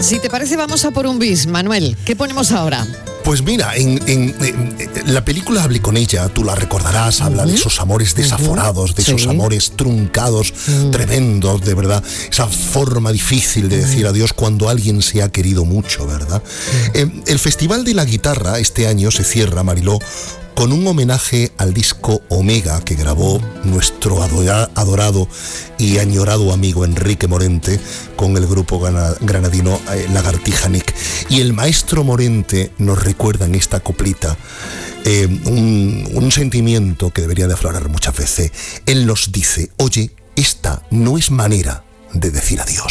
Si te parece, vamos a por un bis. Manuel, ¿qué ponemos ahora? Pues mira, en la película Hablé con ella, tú la recordarás, habla de esos amores desaforados, de esos amores truncados, tremendos, de verdad, esa forma difícil de decir adiós cuando alguien se ha querido mucho, ¿verdad? El Festival de la Guitarra este año se cierra, Mariló, con un homenaje al disco Omega que grabó nuestro adorado y añorado amigo Enrique Morente con el grupo granadino Lagartija Nick. Y el maestro Morente nos recuerda en esta coplita un sentimiento que debería de aflorar muchas veces. Él nos dice: oye, esta no es manera de decir adiós.